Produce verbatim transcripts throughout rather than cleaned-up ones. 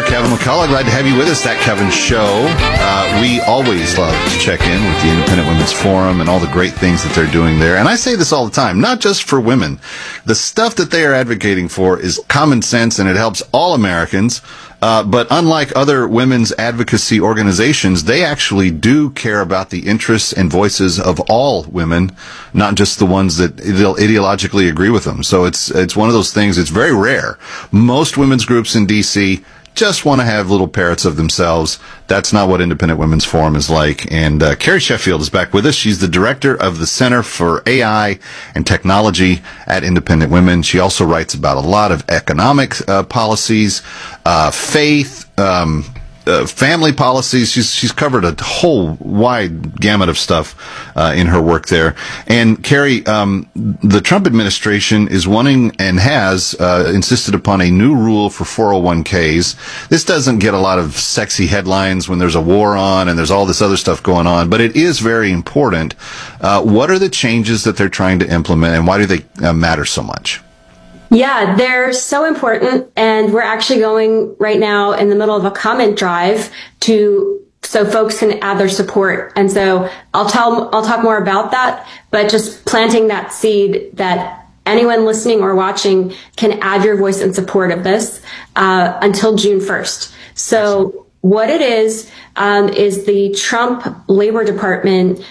Kevin McCullough. Glad to have you with us, That Kevin Show. Uh, we always love to check in with the Independent Women's Forum and all the great things that they're doing there. And I say this all the time, not just for women. The stuff that they are advocating for is common sense, and it helps all Americans. Uh, but unlike other women's advocacy organizations, they actually do care about the interests and voices of all women, not just the ones that ideologically agree with them. So it's it's one of those things. It's very rare. Most women's groups in D C just want to have little parrots of themselves. That's not what Independent Women's Forum is like. And uh, Carrie Sheffield is back with us. She's the director of the Center for A I and Technology at Independent Women. She also writes about a lot of economic uh, policies, uh, faith, um, uh, family policies. She's she's covered a whole wide gamut of stuff uh, in her work there. And Carrie, um, the Trump administration is wanting and has uh, insisted upon a new rule for four oh one k's. This doesn't get a lot of sexy headlines when there's a war on and there's all this other stuff going on, but it is very important. Uh, what are the changes that they're trying to implement, and why do they uh, matter so much? Yeah, they're so important, and we're actually going right now in the middle of a comment drive to so folks can add their support. And so I'll tell I'll talk more about that, but just planting that seed that anyone listening or watching can add your voice in support of this uh, until June first. So what it is um, is the Trump Labor Department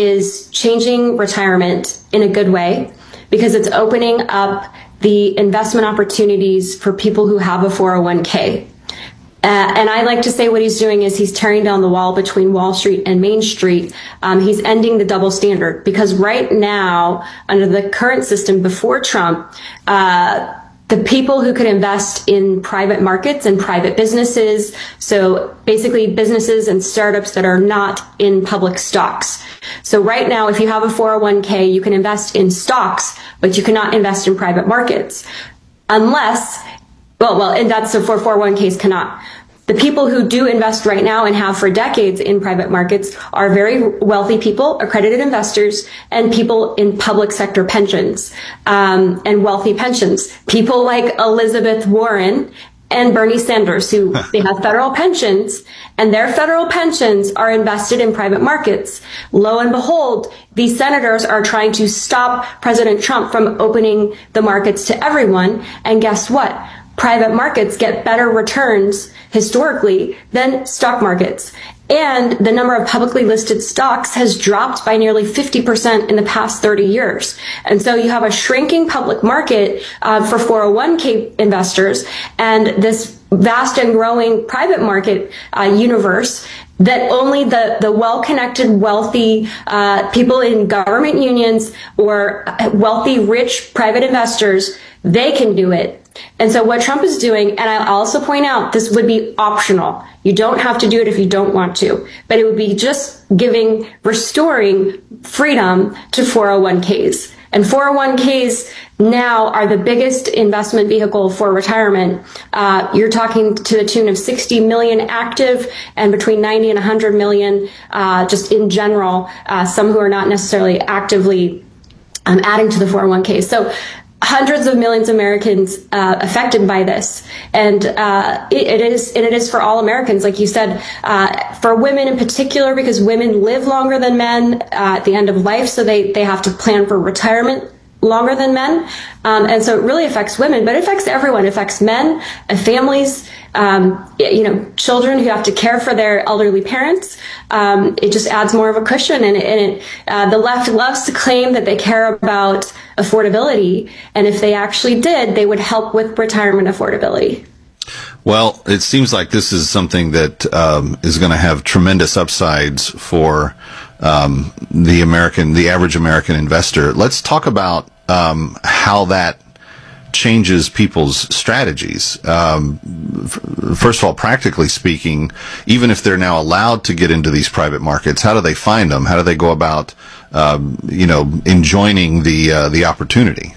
is changing retirement in a good way, because it's opening up the investment opportunities for people who have a four oh one k. Uh, and I like to say what he's doing is he's tearing down the wall between Wall Street and Main Street. Um, he's ending the double standard, because right now, under the current system before Trump, uh, the people who could invest in private markets and private businesses, so basically businesses and startups that are not in public stocks. So right now, if you have a four oh one k, you can invest in stocks, but you cannot invest in private markets unless, well, well, and that's so for four oh one k's cannot. The people who do invest right now and have for decades in private markets are very wealthy people, accredited investors, and people in public sector pensions um, and wealthy pensions. People like Elizabeth Warren and Bernie Sanders, who they have federal pensions, and their federal pensions are invested in private markets. Lo and behold, these senators are trying to stop President Trump from opening the markets to everyone. And guess what? Private markets get better returns historically than stock markets. And the number of publicly listed stocks has dropped by nearly fifty percent in the past thirty years. And so you have a shrinking public market uh, for four oh one k investors, and this vast and growing private market uh, universe that only the, the well-connected, wealthy uh, people in government unions or wealthy, rich private investors, they can do it. And so what Trump is doing, and I'll also point out, this would be optional. You don't have to do it if you don't want to, but it would be just giving, restoring freedom to four oh one k's. And four oh one k's now are the biggest investment vehicle for retirement. Uh, you're talking to the tune of sixty million active, and between ninety and one hundred million uh, just in general, uh, some who are not necessarily actively um, adding to the four oh one k. So hundreds of millions of Americans uh, affected by this, and uh, it, it is and it is for all Americans, like you said, uh, for women in particular, because women live longer than men uh, at the end of life, so they they have to plan for retirement longer than men, um, and so it really affects women, but it affects everyone. It affects men, uh, families, um, you know, children who have to care for their elderly parents. Um, it just adds more of a cushion, and, and it, uh, the left loves to claim that they care about affordability, and if they actually did, they would help with retirement affordability. Well, it seems like this is something that um, is going to have tremendous upsides for um, the American, the average American investor. Let's talk about um, how that changes people's strategies. Um, f- first of all, practically speaking, even if they're now allowed to get into these private markets, how do they find them? How do they go about, um, you know, enjoining the uh, the opportunity?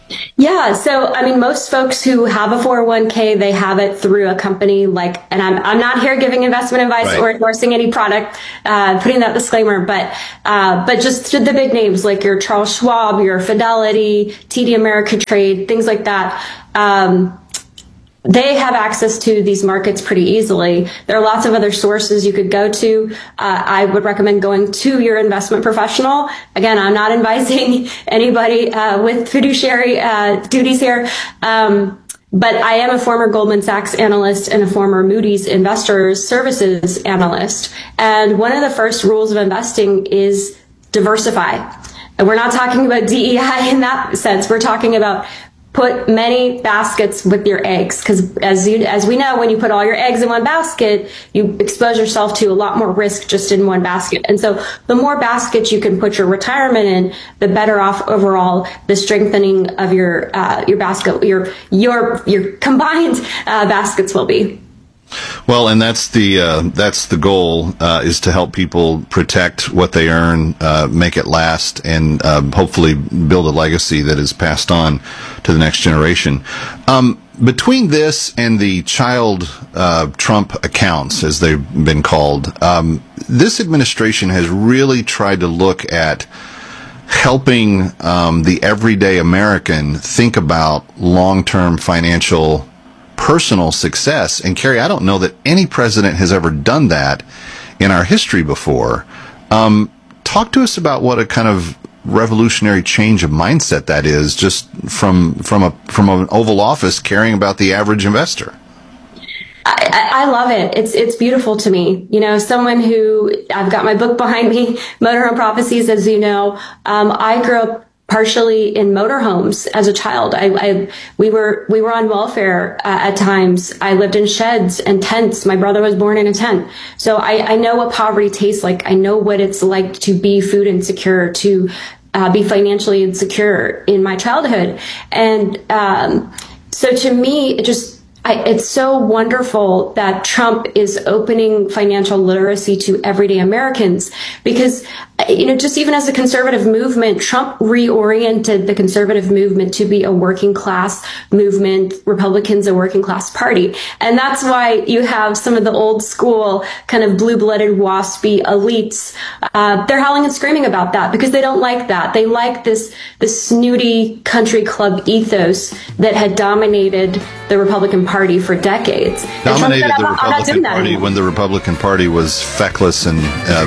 Yeah, so I mean, most folks who have a four oh one k, they have it through a company like, and I'm I'm not here giving investment advice right. or endorsing any product, uh, putting that disclaimer, but uh, but just the big names like your Charles Schwab, your Fidelity, T D Ameritrade, things like that. Um, they have access to these markets pretty easily. There are lots of other sources you could go to. Uh, I would recommend going to your investment professional. Again, I'm not advising anybody uh, with fiduciary uh, duties here. Um, But I am a former Goldman Sachs analyst and a former Moody's Investors Services analyst. And one of the first rules of investing is diversify. And we're not talking about D E I in that sense. We're talking about put many baskets with your eggs, because as you as we know, when you put all your eggs in one basket, you expose yourself to a lot more risk just in one basket. And so the more baskets you can put your retirement in, the better off overall the strengthening of your uh, your basket, your your your combined uh, baskets will be. Well, and that's the uh, that's the goal, uh, is to help people protect what they earn, uh, make it last, and uh, hopefully build a legacy that is passed on to the next generation. Um, between this and the child uh, Trump accounts, as they've been called, um, this administration has really tried to look at helping um, the everyday American think about long-term financial personal success. And Carrie, I don't know that any president has ever done that in our history before. Um, talk to us about what a kind of revolutionary change of mindset that is, just from from a from an Oval Office caring about the average investor. I, I love it. It's it's beautiful to me. You know, someone who, I've got my book behind me, Motorhome Prophecies, as you know. Um, I grew up partially in motorhomes as a child. I, I we were we were on welfare uh, at times. I lived in sheds and tents. My brother was born in a tent, so I, I know what poverty tastes like. I know what it's like to be food insecure, to uh, be financially insecure in my childhood, and um, so to me, it just. I, it's so wonderful that Trump is opening financial literacy to everyday Americans, because, you know, just even as a conservative movement, Trump reoriented the conservative movement to be a working class movement, Republicans a working class party. And that's why you have some of the old school kind of blue-blooded waspy elites. Uh, they're howling and screaming about that because they don't like that. They like this, this snooty country club ethos that had dominated the Republican Party. Party for decades. Dominated the Republican Party when the Republican Party was feckless and. Uh,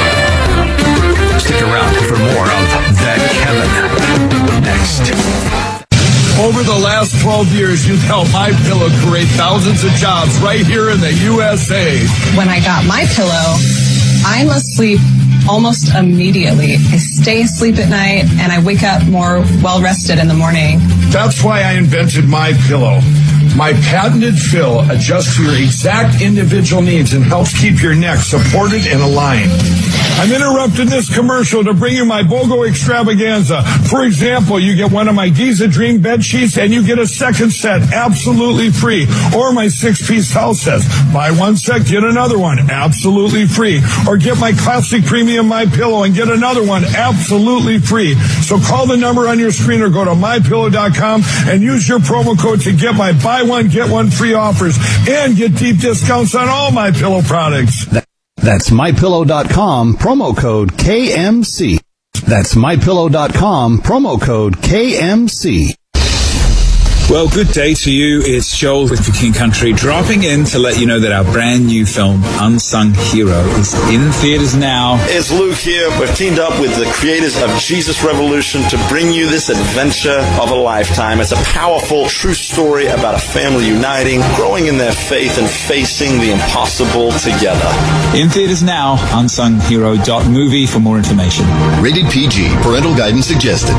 Stick around for more of That Kevin next. Over the last twelve years, you've helped MyPillow create thousands of jobs right here in the U S A. When I got MyPillow, I'm asleep almost immediately. I stay asleep at night and I wake up more well-rested in the morning. That's why I invented MyPillow. My patented fill adjusts to your exact individual needs and helps keep your neck supported and aligned. I'm interrupting this commercial to bring you my BOGO extravaganza. For example, you get one of my Giza Dream bed sheets and you get a second set absolutely free. Or my six-piece towel sets. Buy one set, get another one absolutely free. Or get my classic premium MyPillow and get another one absolutely free. So call the number on your screen or go to my pillow dot com and use your promo code to get my buy one, get one free offers and get deep discounts on all MyPillow products. That's my pillow dot com, promo code K M C. That's my pillow dot com, promo code K M C. Well, good day to you. It's Joel with For King Country, dropping in to let you know that our brand new film, Unsung Hero, is in theaters now. It's Luke here. We've teamed up with the creators of Jesus Revolution to bring you this adventure of a lifetime. It's a powerful, true story about a family uniting, growing in their faith, and facing the impossible together. In theaters now, unsung hero dot movie for more information. Rated P G. Parental guidance suggested.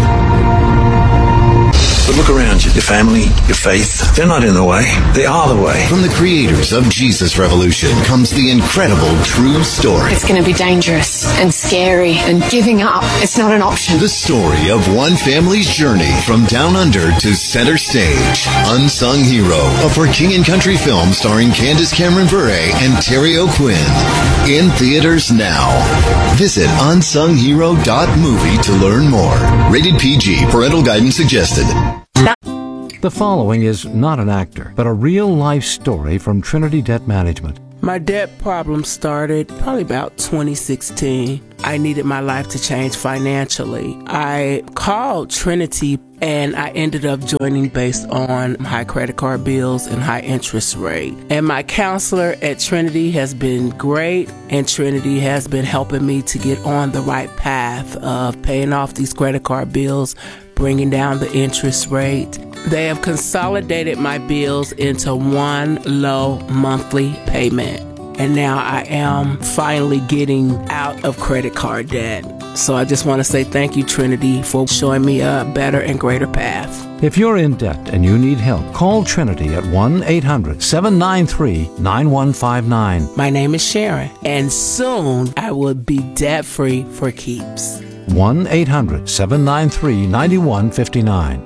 But look around you. Your family, your faith, they're not in the way. They are the way. From the creators of Jesus Revolution comes the incredible true story. It's going to be dangerous and scary, and giving up, it's not an option. The story of one family's journey from down under to center stage. Unsung Hero, a For King and Country film starring Candace Cameron Bure and Terry O'Quinn. In theaters now. Visit unsung hero dot movie to learn more. Rated P G. Parental guidance suggested. The following is not an actor, but a real-life story from Trinity Debt Management. My debt problem started probably about twenty sixteen. I needed my life to change financially. I called Trinity and I ended up joining based on high credit card bills and high interest rate. And my counselor at Trinity has been great, and Trinity has been helping me to get on the right path of paying off these credit card bills, bringing down the interest rate. They have consolidated my bills into one low monthly payment. And now I am finally getting out of credit card debt. So I just want to say thank you, Trinity, for showing me a better and greater path. If you're in debt and you need help, call Trinity at one eight hundred seven nine three nine one five nine. My name is Sharon, and soon I will be debt-free for keeps. one eight hundred seven nine three nine one five nine.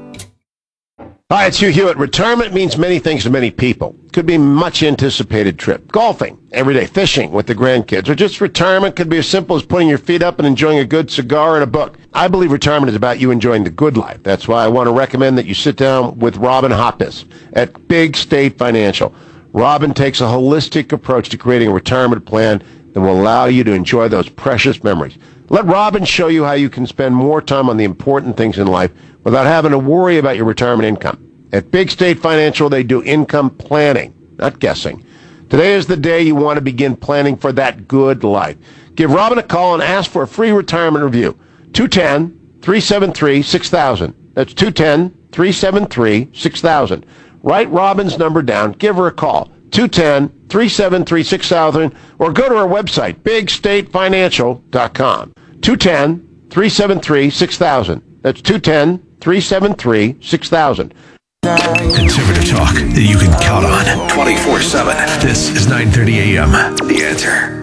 Hi, it's Hugh Hewitt. Retirement means many things to many people. Could be a much anticipated trip, golfing, everyday fishing with the grandkids, or just retirement could be as simple as putting your feet up and enjoying a good cigar and a book. I believe retirement is about you enjoying the good life. That's why I want to recommend that you sit down with Robin Hockness at Big State Financial. Robin takes a holistic approach to creating a retirement plan that will allow you to enjoy those precious memories. Let Robin show you how you can spend more time on the important things in life without having to worry about your retirement income. At Big State Financial, they do income planning, not guessing. Today is the day you want to begin planning for that good life. Give Robin a call and ask for a free retirement review. two one zero, three seven three, six thousand. That's two one zero, three seven three, six thousand. Write Robin's number down. Give her a call. two one zero, three seven three, six thousand. Or go to her website, big state financial dot com. two one zero, three seven three, six thousand. That's two one zero, three seven three, six thousand. Conservative talk that you can count on twenty-four seven. This is nine thirty a.m. The Answer.